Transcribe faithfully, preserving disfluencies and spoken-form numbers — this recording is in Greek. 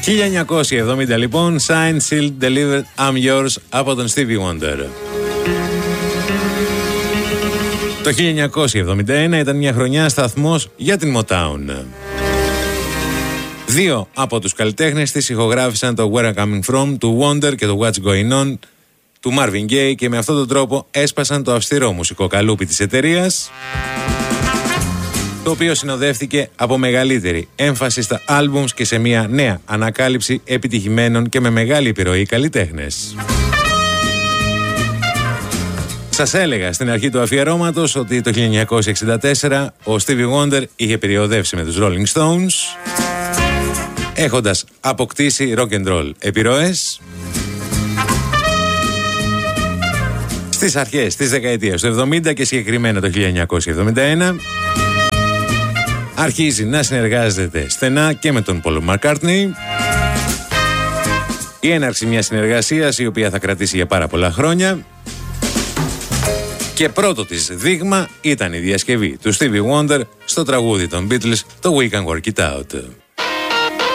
χίλια εννιακόσια εβδομήντα λοιπόν, Signed, Sealed, Delivered, I'm Yours από τον Stevie Wonder. Το χίλια εννιακόσια εβδομήντα ένα ήταν μια χρονιά σταθμός για την Motown. Δύο από τους καλλιτέχνες της ηχογράφησαν το Where I'm Coming From του Wonder και το What's Going On του Marvin Gaye και με αυτόν τον τρόπο έσπασαν το αυστηρό μουσικό καλούπι της εταιρείας, το οποίο συνοδεύτηκε από μεγαλύτερη έμφαση στα άλμπουμς και σε μια νέα ανακάλυψη επιτυχημένων και με μεγάλη επιρροή καλλιτέχνες. Σας έλεγα στην αρχή του αφιερώματος ότι το χίλια εννιακόσια εξήντα τέσσερα ο Stevie Wonder είχε περιοδεύσει με τους Rolling Stones, έχοντας αποκτήσει rock and roll επιρροές. Στις αρχές της δεκαετίας του εβδομήντα και συγκεκριμένα το χίλια εννιακόσια εβδομήντα ένα αρχίζει να συνεργάζεται στενά και με τον Paul McCartney. Η έναρξη μιας συνεργασίας η οποία θα κρατήσει για πάρα πολλά χρόνια. Και πρώτο της δείγμα ήταν η διασκευή του Stevie Wonder στο τραγούδι των Beatles, το We Can Work It Out.